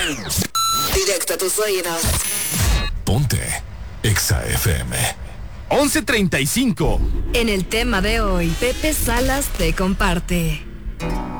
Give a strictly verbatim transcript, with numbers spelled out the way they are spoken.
Directo a tus oídos. Ponte Exa F M. once treinta y cinco. En el tema de hoy, Pepe Salas te comparte.